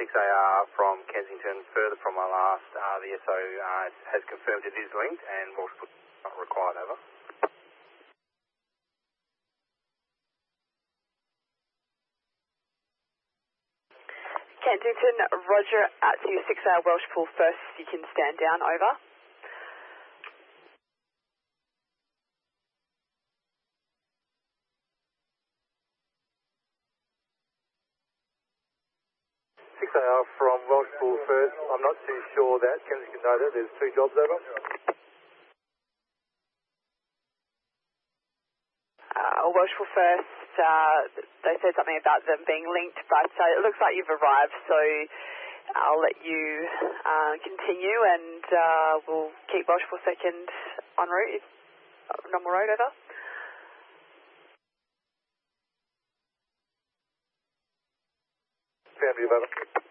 6AR from Kensington. Further from my last, the SO has confirmed it is linked and Welshpool not required, over. Kensington, roger, at to 6AR Welshpool first, you can stand down, over. From Welshpool first. I'm not too sure that. Kensington know that. There's 2 jobs, over. Welshpool first, they said something about them being linked, but it looks like you've arrived, so I'll let you continue and we'll keep Welshpool second en route, normal road, over. Found you, over.